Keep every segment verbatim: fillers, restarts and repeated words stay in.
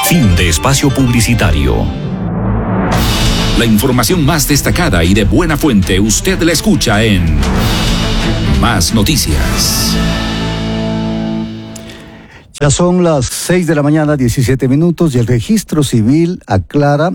Fin de espacio publicitario. La información más destacada y de buena fuente usted la escucha en Más Noticias. Ya son las seis de la mañana, diecisiete minutos, y el Registro Civil aclara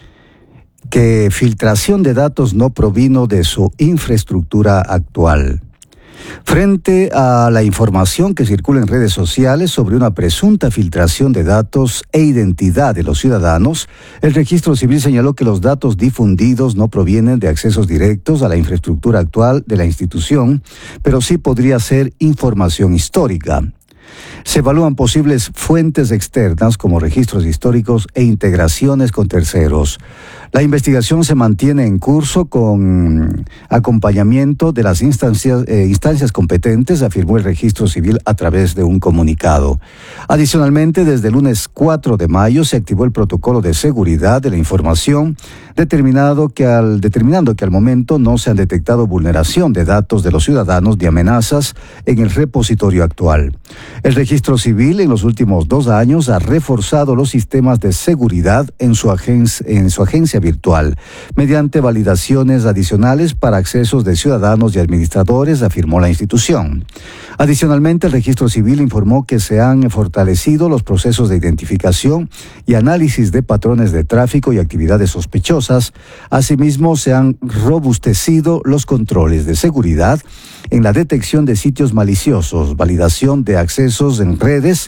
que filtración de datos no provino de su infraestructura actual. Frente a la información que circula en redes sociales sobre una presunta filtración de datos e identidad de los ciudadanos, el Registro Civil señaló que los datos difundidos no provienen de accesos directos a la infraestructura actual de la institución, pero sí podría ser información histórica. Se evalúan posibles fuentes externas como registros históricos e integraciones con terceros. La investigación se mantiene en curso con acompañamiento de las instancias, eh, instancias competentes, afirmó el Registro Civil a través de un comunicado. Adicionalmente, desde el lunes cuatro de mayo se activó el protocolo de seguridad de la información, determinado que al, determinando que al momento no se han detectado vulneración de datos de los ciudadanos ni amenazas en el repositorio actual. El Registro Civil en los últimos dos años ha reforzado los sistemas de seguridad en su, agen- en su agencia virtual, mediante validaciones adicionales para accesos de ciudadanos y administradores, afirmó la institución. Adicionalmente, el Registro Civil informó que se han fortalecido los procesos de identificación y análisis de patrones de tráfico y actividades sospechosas. Asimismo, se han robustecido los controles de seguridad en la detección de sitios maliciosos, validación de accesos en redes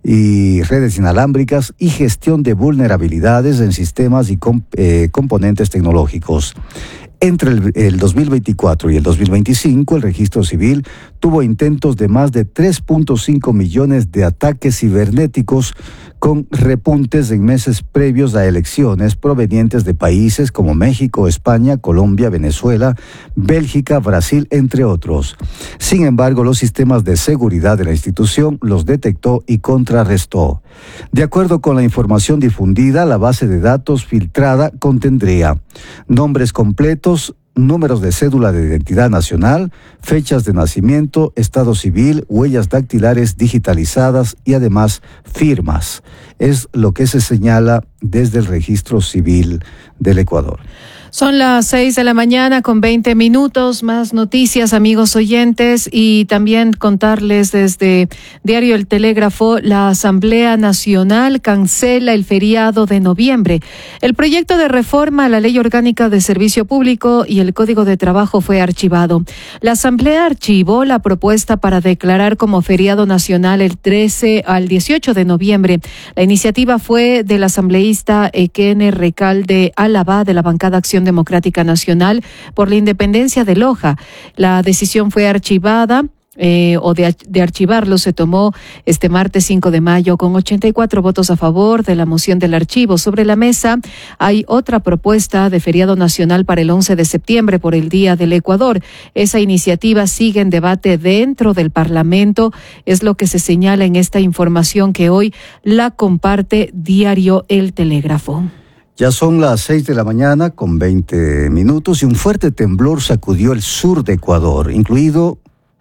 y redes inalámbricas y gestión de vulnerabilidades en sistemas y comp- eh, componentes tecnológicos. Entre el, el dos mil veinticuatro y el dos mil veinticinco, el Registro Civil tuvo intentos de más de tres punto cinco millones de ataques cibernéticos, con repuntes en meses previos a elecciones provenientes de países como México, España, Colombia, Venezuela, Bélgica, Brasil, entre otros. Sin embargo, los sistemas de seguridad de la institución los detectó y contrarrestó. De acuerdo con la información difundida, la base de datos filtrada contendría nombres completos, números de cédula de identidad nacional, fechas de nacimiento, estado civil, huellas dactilares digitalizadas y además firmas. Es lo que se señala desde el Registro Civil del Ecuador. Son las seis de la mañana con veinte minutos, más noticias, amigos oyentes, y también contarles desde Diario El Telégrafo, la Asamblea Nacional cancela el feriado de noviembre. El proyecto de reforma a la Ley Orgánica de Servicio Público y el Código de Trabajo fue archivado. La Asamblea archivó la propuesta para declarar como feriado nacional el trece al dieciocho de noviembre. La iniciativa fue del asambleísta Ekene Recalde Álava de la bancada Acción Democrática Nacional por la Independencia de Loja. La decisión fue archivada eh, o de, de archivarlo se tomó este martes cinco de mayo con ochenta y cuatro votos a favor de la moción del archivo. Sobre la mesa hay otra propuesta de feriado nacional para el once de septiembre por el Día del Ecuador. Esa iniciativa sigue en debate dentro del Parlamento, es lo que se señala en esta información que hoy la comparte Diario El Telégrafo. Ya son las seis de la mañana con veinte minutos y un fuerte temblor sacudió el sur de Ecuador, incluido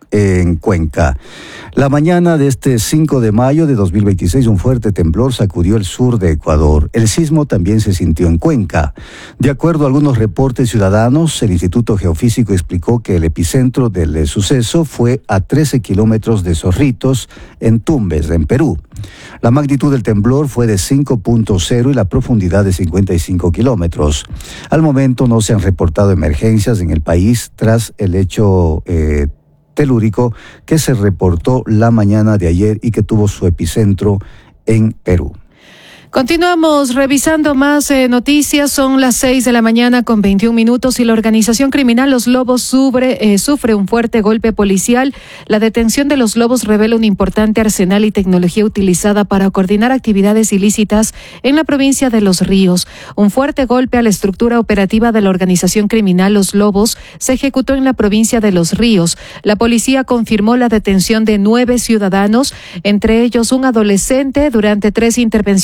en Cuenca. La mañana de este cinco de mayo de dos mil veintiséis, un fuerte temblor sacudió el sur de Ecuador. El sismo también se sintió en Cuenca. De acuerdo a algunos reportes ciudadanos, el Instituto Geofísico explicó que el epicentro del suceso fue a trece kilómetros de Zorritos, en Tumbes, en Perú. La magnitud del temblor fue de cinco punto cero y la profundidad de cincuenta y cinco kilómetros. Al momento no se han reportado emergencias en el país tras el hecho eh, telúrico que se reportó la mañana de ayer y que tuvo su epicentro en Perú. Continuamos revisando más eh, noticias. Son las seis de la mañana con veintiún minutos y la organización criminal Los Lobos sufre, eh, sufre un fuerte golpe policial. La detención de Los Lobos revela un importante arsenal y tecnología utilizada para coordinar actividades ilícitas en la provincia de Los Ríos. Un fuerte golpe a la estructura operativa de la organización criminal Los Lobos se ejecutó en la provincia de Los Ríos. La policía confirmó la detención de nueve ciudadanos, entre ellos un adolescente, durante tres intervenciones simultáneas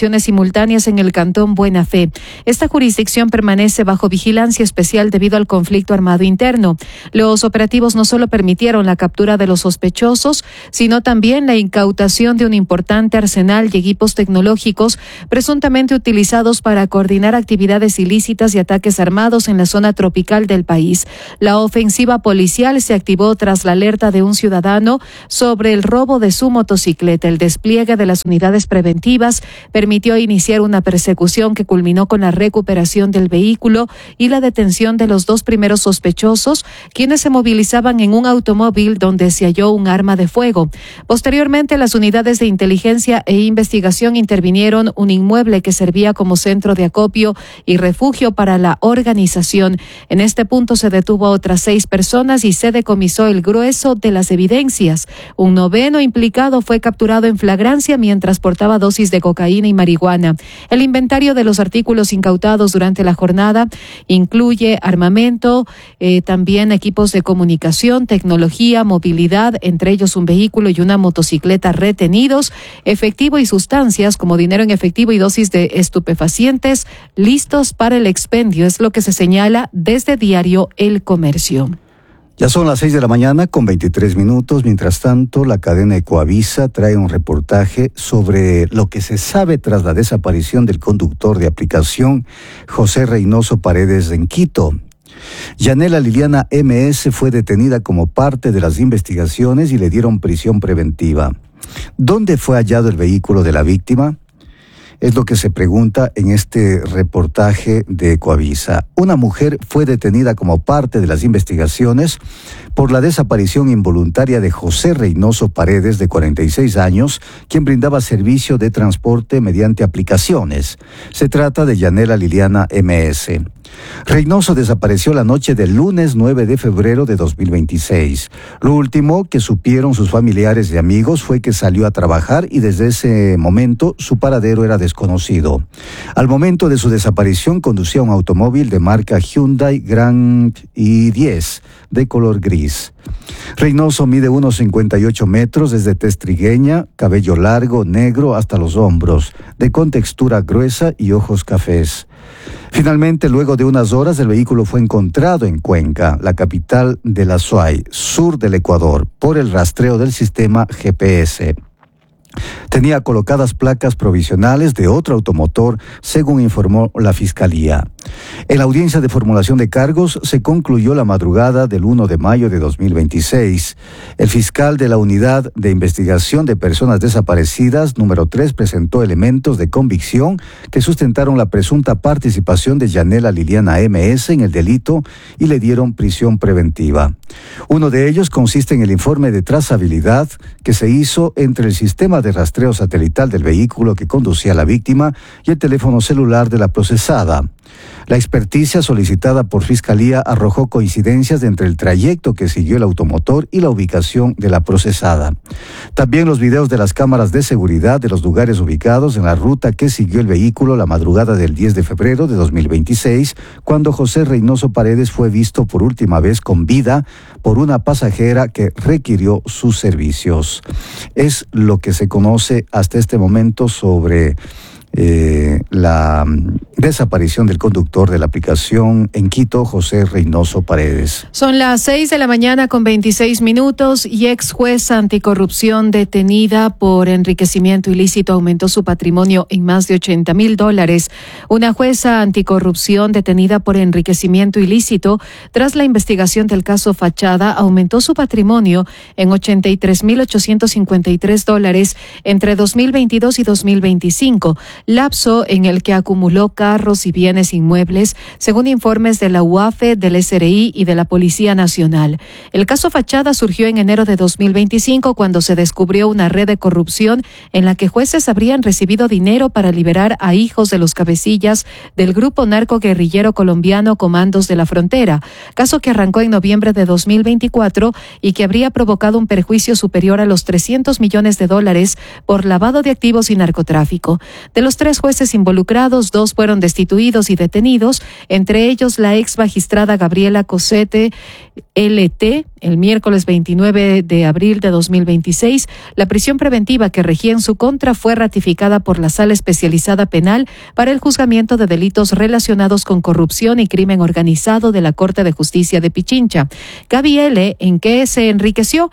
simultáneas en el cantón Buena Fe. Esta jurisdicción permanece bajo vigilancia especial debido al conflicto armado interno. Los operativos no solo permitieron la captura de los sospechosos, sino también la incautación de un importante arsenal y equipos tecnológicos presuntamente utilizados para coordinar actividades ilícitas y ataques armados en la zona tropical del país. La ofensiva policial se activó tras la alerta de un ciudadano sobre el robo de su motocicleta. El despliegue de las unidades preventivas permitió iniciar una persecución que culminó con la recuperación del vehículo y la detención de los dos primeros sospechosos, quienes se movilizaban en un automóvil donde se halló un arma de fuego. Posteriormente, las unidades de inteligencia e investigación intervinieron un inmueble que servía como centro de acopio y refugio para la organización. En este punto se detuvo a otras seis personas y se decomisó el grueso de las evidencias. Un noveno implicado fue capturado en flagrancia mientras portaba dosis de cocaína y marihuana. El inventario de los artículos incautados durante la jornada incluye armamento, eh, también equipos de comunicación, tecnología, movilidad, entre ellos un vehículo y una motocicleta retenidos, efectivo y sustancias como dinero en efectivo y dosis de estupefacientes listos para el expendio, es lo que se señala desde Diario El Comercio. Ya son las seis de la mañana con veintitrés minutos. Mientras tanto, la cadena Ecoavisa trae un reportaje sobre lo que se sabe tras la desaparición del conductor de aplicación José Reynoso Paredes en Quito. Yanela Liliana M S fue detenida como parte de las investigaciones y le dieron prisión preventiva. ¿Dónde fue hallado el vehículo de la víctima? Es lo que se pregunta en este reportaje de Ecoavisa. Una mujer fue detenida como parte de las investigaciones por la desaparición involuntaria de José Reynoso Paredes, de cuarenta y seis años, quien brindaba servicio de transporte mediante aplicaciones. Se trata de Yanela Liliana M S. Reynoso desapareció la noche del lunes nueve de febrero de dos mil veintiséis. Lo último que supieron sus familiares y amigos fue que salió a trabajar y desde ese momento su paradero era desconocido. Al momento de su desaparición conducía un automóvil de marca Hyundai Grand i diez de color gris. Reynoso mide unos cincuenta y ocho metros, es de tez trigueña, cabello largo, negro hasta los hombros, de contextura gruesa y ojos cafés. Finalmente, luego de unas horas, el vehículo fue encontrado en Cuenca, la capital de la Azuay, sur del Ecuador, por el rastreo del sistema G P S. Tenía colocadas placas provisionales de otro automotor, según informó la Fiscalía. En la audiencia de formulación de cargos se concluyó la madrugada del primero de mayo de dos mil veintiséis. El fiscal de la Unidad de Investigación de Personas Desaparecidas, número tres, presentó elementos de convicción que sustentaron la presunta participación de Yanela Liliana M S en el delito y le dieron prisión preventiva. Uno de ellos consiste en el informe de trazabilidad que se hizo entre el sistema de rastreo satelital del vehículo que conducía a la víctima y el teléfono celular de la procesada. La experticia solicitada por Fiscalía arrojó coincidencias entre el trayecto que siguió el automotor y la ubicación de la procesada. También los videos de las cámaras de seguridad de los lugares ubicados en la ruta que siguió el vehículo la madrugada del diez de febrero de dos mil veintiséis, cuando José Reynoso Paredes fue visto por última vez con vida por una pasajera que requirió sus servicios. Es lo que se conoce hasta este momento sobre Eh, la desaparición del conductor de la aplicación en Quito, José Reynoso Paredes. Son las seis de la mañana con veintiséis minutos y ex jueza anticorrupción detenida por enriquecimiento ilícito aumentó su patrimonio en más de ochenta mil dólares. Una jueza anticorrupción detenida por enriquecimiento ilícito tras la investigación del caso Fachada aumentó su patrimonio en ochenta y tres mil ochocientos cincuenta y tres dólares entre dos mil veintidós y dos mil veinticinco. Lapso en el que acumuló carros y bienes inmuebles, según informes de la U A F E, del S R I y de la Policía Nacional. El caso Fachada surgió en enero de dos mil veinticinco cuando se descubrió una red de corrupción en la que jueces habrían recibido dinero para liberar a hijos de los cabecillas del grupo narcoguerrillero colombiano Comandos de la Frontera, caso que arrancó en noviembre de dos mil veinticuatro y que habría provocado un perjuicio superior a los trescientos millones de dólares por lavado de activos y narcotráfico. De los los tres jueces involucrados, dos fueron destituidos y detenidos, entre ellos la ex magistrada Gabriela Cosette L T. El miércoles veintinueve de abril de dos mil veintiséis, la prisión preventiva que regía en su contra fue ratificada por la Sala Especializada Penal para el juzgamiento de delitos relacionados con corrupción y crimen organizado de la Corte de Justicia de Pichincha. Gaby L., ¿en qué se enriqueció?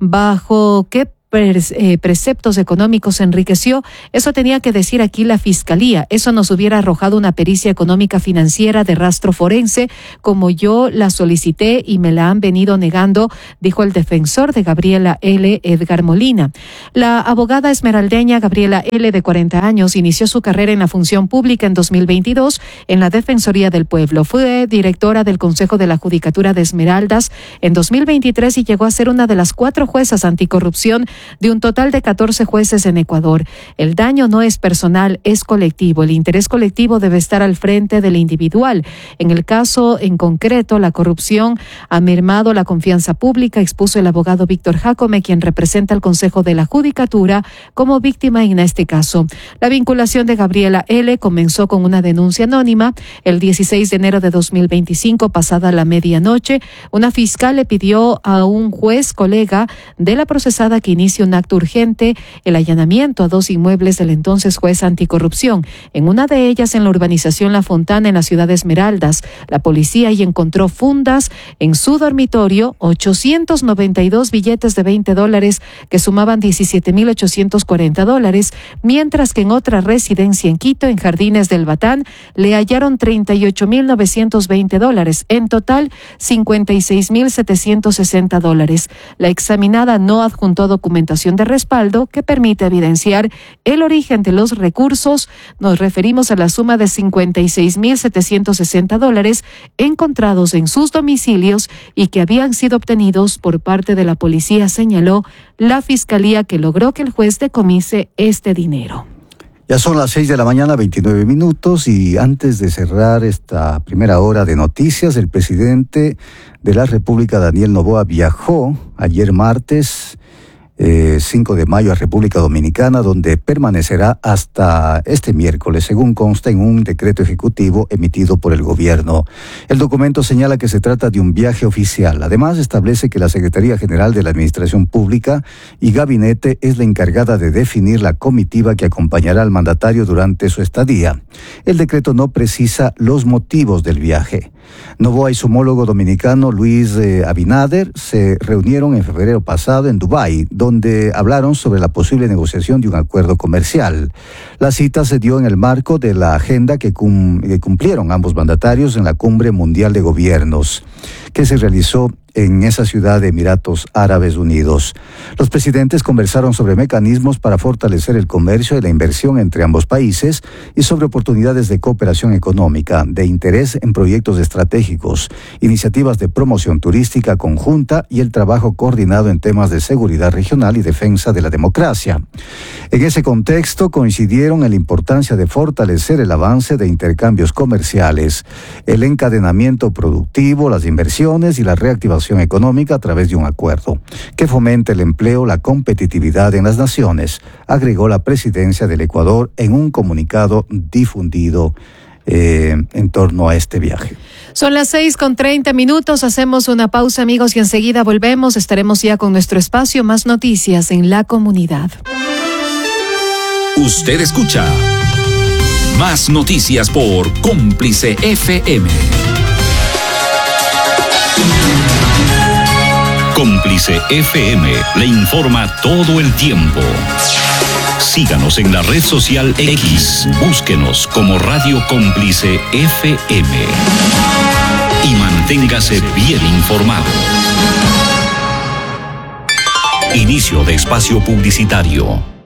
¿Bajo qué preceptos económicos se enriqueció? Eso tenía que decir aquí la Fiscalía. Eso nos hubiera arrojado una pericia económica financiera de rastro forense, como yo la solicité y me la han venido negando, dijo el defensor de Gabriela L., Edgar Molina. La abogada esmeraldeña Gabriela L., de cuarenta años, inició su carrera en la función pública en dos mil veintidós en la Defensoría del Pueblo. Fue directora del Consejo de la Judicatura de Esmeraldas en dos mil veintitrés y llegó a ser una de las cuatro juezas anticorrupción de un total de catorce jueces en Ecuador. El daño no es personal, es colectivo. El interés colectivo debe estar al frente del individual. En el caso en concreto, la corrupción ha mermado la confianza pública, expuso el abogado Víctor Jacome, quien representa al Consejo de la Judicatura como víctima en este caso. La vinculación de Gabriela L. comenzó con una denuncia anónima. El dieciséis de enero de dos mil veinticinco, pasada la medianoche, una fiscal le pidió a un juez colega de la procesada que inicie un acto urgente, el allanamiento a dos inmuebles del entonces juez anticorrupción. En una de ellas, en la urbanización La Fontana, en la ciudad de Esmeraldas, la policía ahí encontró fundas en su dormitorio, ochocientos noventa y dos billetes de veinte dólares que sumaban diecisiete mil ochocientos cuarenta dólares, mientras que en otra residencia en Quito, en Jardines del Batán, le hallaron treinta y ocho mil novecientos veinte dólares, en total cincuenta y seis mil setecientos sesenta dólares. La examinada no adjuntó documentación de respaldo que permite evidenciar el origen de los recursos. Nos referimos a la suma de cincuenta y seis mil setecientos sesenta dólares encontrados en sus domicilios y que habían sido obtenidos por parte de la policía, señaló la Fiscalía, que logró que el juez decomise este dinero. Ya son las seis de la mañana, veintinueve minutos, y antes de cerrar esta primera hora de noticias, el presidente de la República, Daniel Noboa, viajó ayer martes Eh, cinco de mayo a República Dominicana, donde permanecerá hasta este miércoles, según consta en un decreto ejecutivo emitido por el gobierno. El documento señala que se trata de un viaje oficial. Además, establece que la Secretaría General de la Administración Pública y Gabinete es la encargada de definir la comitiva que acompañará al mandatario durante su estadía. El decreto no precisa los motivos del viaje. Noboa y su homólogo dominicano Luis eh, Abinader se reunieron en febrero pasado en Dubái, donde hablaron sobre la posible negociación de un acuerdo comercial. La cita se dio en el marco de la agenda que, cum, que cumplieron ambos mandatarios en la Cumbre Mundial de Gobiernos, que se realizó en esa ciudad de Emiratos Árabes Unidos. Los presidentes conversaron sobre mecanismos para fortalecer el comercio y la inversión entre ambos países y sobre oportunidades de cooperación económica, de interés en proyectos estratégicos, iniciativas de promoción turística conjunta y el trabajo coordinado en temas de seguridad regional y defensa de la democracia. En ese contexto coincidieron en la importancia de fortalecer el avance de intercambios comerciales, el encadenamiento productivo, las inversiones y la reactivación económica a través de un acuerdo que fomente el empleo, la competitividad en las naciones, agregó la presidencia del Ecuador en un comunicado difundido eh, en torno a este viaje. Son las seis con treinta minutos, hacemos una pausa, amigos, y enseguida volvemos. Estaremos ya con nuestro espacio Más Noticias en la Comunidad. Usted escucha Más Noticias por Cómplice F M. Cómplice F M le informa todo el tiempo. Síganos en la red social X, búsquenos como Radio Cómplice F M y manténgase bien informado. Inicio de espacio publicitario.